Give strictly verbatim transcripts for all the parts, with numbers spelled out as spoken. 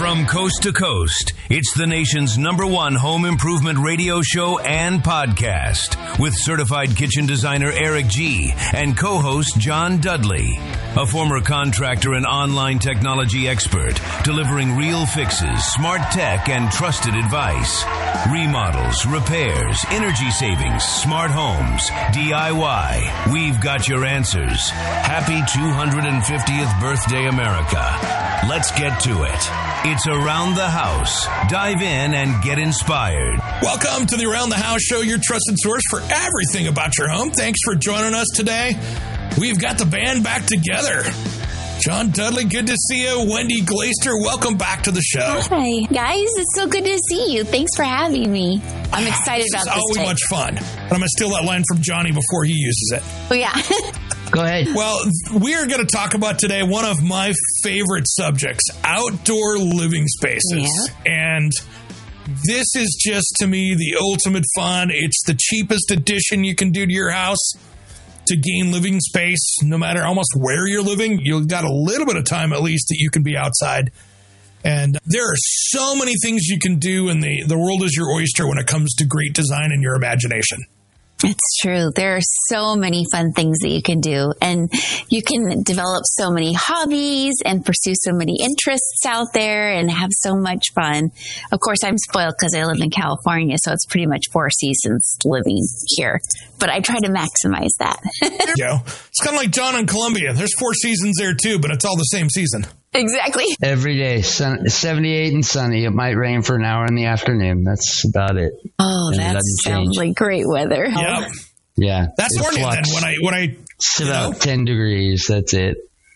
From coast to coast, it's the nation's number one home improvement radio show and podcast with certified kitchen designer Eric G. and co-host John Dudley, a former contractor and online technology expert, delivering real fixes, smart tech, and trusted advice. Remodels, repairs, energy savings, smart homes, D I Y. We've got your answers. Happy two hundred fiftieth birthday, America. Let's get to it. It's Around the House. Dive in and get inspired. Welcome to the Around the House show, your trusted source for everything about your home. Thanks for joining us today. We've got the band back together. John Dudley, good to see you. Wendy Glaister, welcome back to the show. Hi, guys. It's so good to see you. Thanks for having me. I'm excited this about is this. always much fun. And I'm going to steal that line from Johnny before he uses it. Oh, yeah. Go ahead. Well, we are going to talk about today one of my favorite subjects, outdoor living spaces. Yeah. And this is just, to me, the ultimate fun. It's the cheapest addition you can do to your house to gain living space, no matter almost where you're living. You've got a little bit of time, at least, that you can be outside. And there are so many things you can do, and the, the world is your oyster when it comes to great design and your imagination. It's true. There are so many fun things that you can do, and you can develop so many hobbies and pursue so many interests out there and have so much fun. Of course, I'm spoiled because I live in California, so it's pretty much four seasons living here, but I try to maximize that. There you go. It's kind of like John in Columbia. There's four seasons there too, but it's all the same season. Exactly. Every day, sun, seventy-eight and sunny. It might rain for an hour in the afternoon. That's about it. Oh, And it that doesn't sounds change. like great weather. Yep. Yeah. That's it morning then flux. when I, when I, It's you about know. ten degrees. That's it.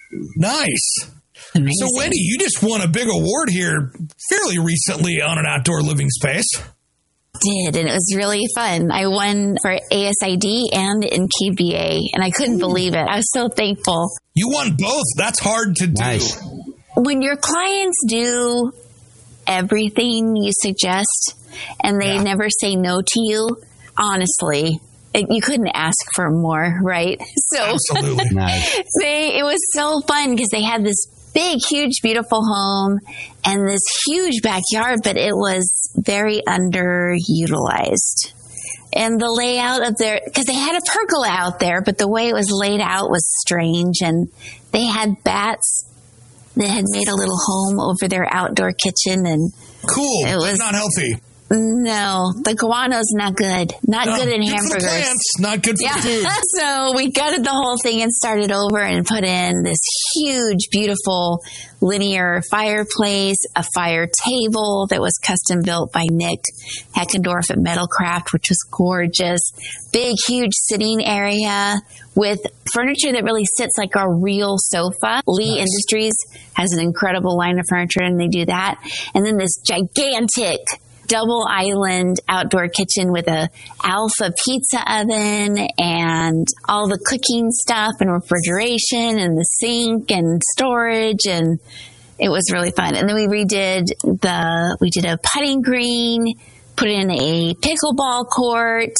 Nice. Amazing. So, Wendy, you just won a big award here fairly recently on an outdoor living space. Did, and it was really fun. I won for A S I D and in K B A, and I couldn't believe it. I was so thankful. You won both. That's hard to do. Nice. When your clients do everything you suggest and they Yeah. never say no to you, honestly, it, you couldn't ask for more, right? So Absolutely. Nice. they, it was so fun because they had this big, huge, beautiful home and this huge backyard, but it was very underutilized. And the layout of their, because they had a pergola out there, but the way it was laid out was strange. And they had bats that had made a little home over their outdoor kitchen. And Cool. It but was- not healthy. no, the guano's not good. Not No, good in good for the hamburgers. plants, not good for Yeah. the food. So we gutted the whole thing and started over and put in this huge, beautiful linear fireplace, a fire table that was custom built by Nick Heckendorf at Metalcraft, which was gorgeous. Big, huge sitting area with furniture that really sits like a real sofa. Lee Nice. Industries has an incredible line of furniture and they do that. And then this gigantic double island outdoor kitchen with a Alpha pizza oven and all the cooking stuff and refrigeration and the sink and storage, and it was really fun. And then we redid the we did a putting green, put in a pickleball court,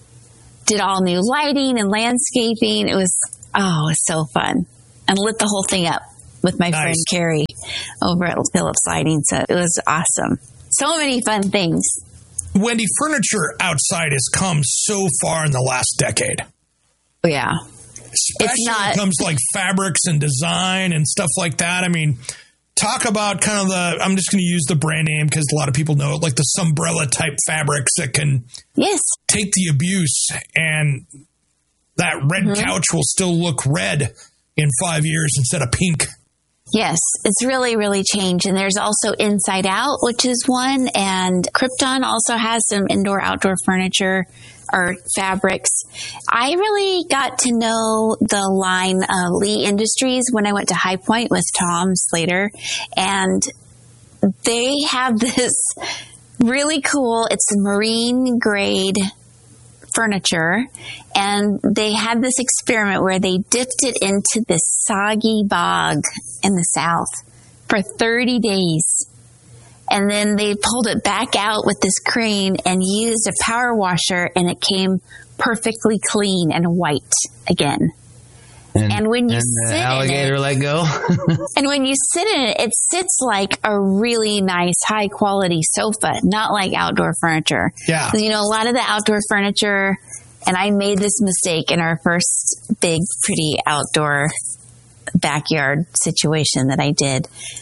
did all new lighting and landscaping. It was oh, it was so fun, and lit the whole thing up with my Nice. friend Carrie over at Phillips Lighting. So it was awesome. So many fun things. Wendy, furniture outside has come so far in the last decade. Yeah. Especially not- when it comes to like fabrics and design and stuff like that. I mean, talk about kind of the, I'm just going to use the brand name because a lot of people know it, like the Sumbrella type fabrics that can Yes. take the abuse, and that red Mm-hmm. couch will still look red in five years instead of pink. Yes. It's really, really changed. And there's also Inside Out, which is one. And Krypton also has some indoor outdoor furniture or fabrics. I really got to know the line of Lee Industries when I went to High Point with Tom Slater. And they have this really cool, it's marine grade furniture, and they had this experiment where they dipped it into this soggy bog in the south for thirty days. And then they pulled it back out with this crane and used a power washer, and it came perfectly clean and white again. And, and when you and sit the alligator in it, let go. and when you sit in it, it sits like a really nice, high quality sofa, not like outdoor furniture. Yeah. You know, a lot of the outdoor furniture, and I made this mistake in our first big, pretty outdoor backyard situation that I did.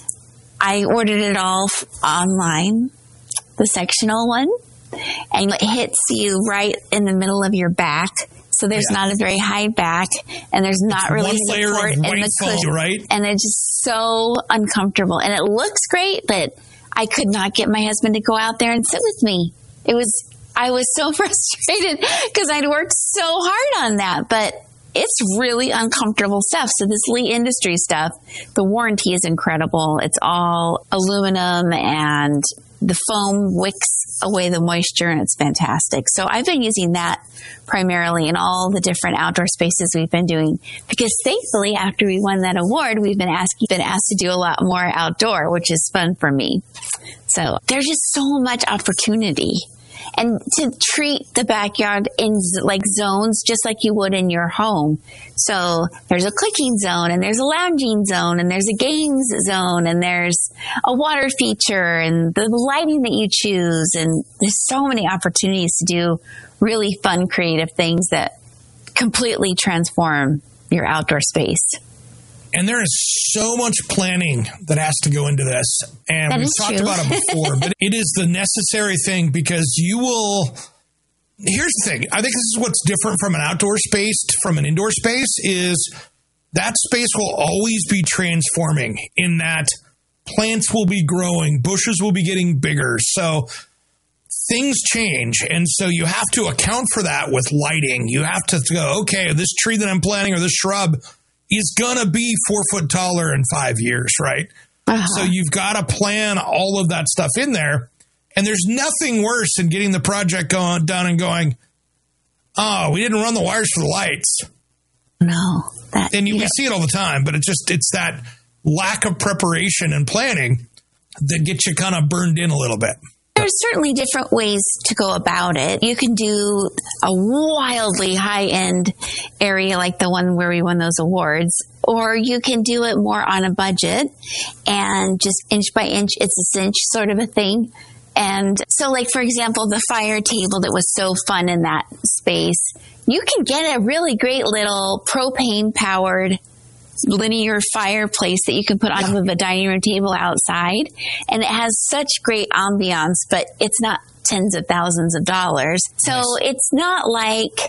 I ordered it all f- online, the sectional one, and it hits you right in the middle of your back. So there's Yeah. not a very high back, and there's not It's really one layer support of in white the foam, cushion, right? and it's just so uncomfortable. And it looks great, but I could not get my husband to go out there and sit with me. It was I was so frustrated because I'd worked so hard on that, but it's really uncomfortable stuff. So this Lee Industries stuff, the warranty is incredible. It's all aluminum and the foam wicks away the moisture, and it's fantastic. So I've been using that primarily in all the different outdoor spaces we've been doing, because thankfully after we won that award, we've been asked, been asked to do a lot more outdoor, which is fun for me. So there's just so much opportunity. And to treat the backyard in z- like zones, just like you would in your home. So there's a cooking zone, and there's a lounging zone, and there's a games zone, and there's a water feature, and the lighting that you choose. And there's so many opportunities to do really fun, creative things that completely transform your outdoor space. And there is so much planning that has to go into this. And That we've is talked true. about it before, but it is the necessary thing, because you will. Here's the thing. I think this is what's different from an outdoor space from an indoor space is that space will always be transforming, in that plants will be growing, bushes will be getting bigger. So things change. And so you have to account for that with lighting. You have to go, okay, this tree that I'm planting or this shrub is going to be four foot taller in five years, right? Uh-huh. So you've got to plan all of that stuff in there. And there's nothing worse than getting the project going, done and going, oh, we didn't run the wires for the lights. No. That, And you, you we know, see it all the time, but it's just, it's that lack of preparation and planning that gets you kind of burned in a little bit. there's certainly different ways to go about it. You can do a wildly high-end area like the one where we won those awards, or you can do it more on a budget and just inch by inch, it's a cinch sort of a thing. And so, like, for example, the fire table that was so fun in that space, you can get a really great little propane-powered linear fireplace that you can put on top of a dining room table outside. And it has such great ambiance, but it's not tens of thousands of dollars. So Nice. it's not like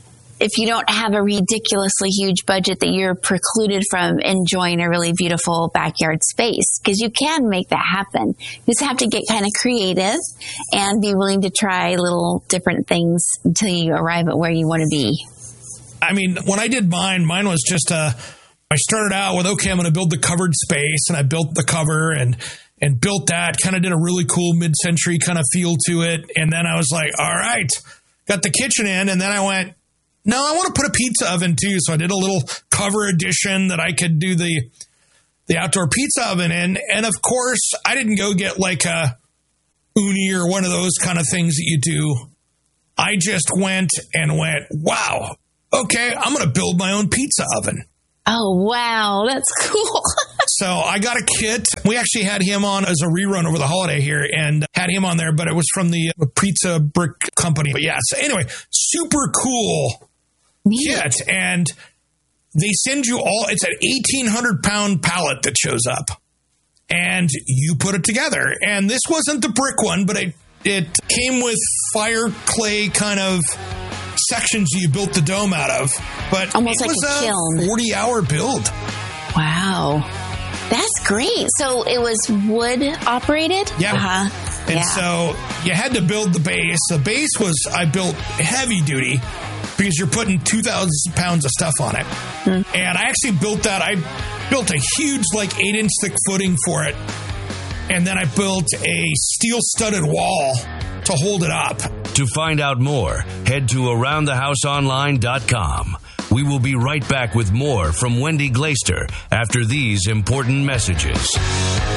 if you don't have a ridiculously huge budget that you're precluded from enjoying a really beautiful backyard space, because you can make that happen. You just have to get kind of creative and be willing to try little different things until you arrive at where you want to be. I mean, when I did mine, mine was just a, I started out with, okay, I'm going to build the covered space, and I built the cover and, and built that, kind of did a really cool mid-century kind of feel to it. And then I was like, all right, got the kitchen in. And then I went, no, I want to put a pizza oven too. So I did a little cover addition that I could do the, the outdoor pizza oven in. And of course, I didn't go get like a uni or one of those kind of things that you do. I just went and went, wow, okay, I'm going to build my own pizza oven. Oh, wow. That's cool. So I got a kit. We actually had him on as a rerun over the holiday here and had him on there, but it was from the Pizza Brick Company. But yeah, so anyway, super cool kit. And they send you all, it's an eighteen hundred pound pallet that shows up. And you put it together. And this wasn't the brick one, but it, it came with fire clay kind of sections you built the dome out of. But Almost it like was a kiln. forty hour build. Wow. That's great. So it was wood operated? Yeah. Uh-huh. And Yeah. so you had to build the base. The base was, I built heavy duty because you're putting two thousand pounds of stuff on it. Mm. And I actually built that. I built a huge, like eight inch thick footing for it. And then I built a steel studded wall to hold it up. To find out more, head to around the house online dot com. We will be right back with more from Wendy Glaister after these important messages.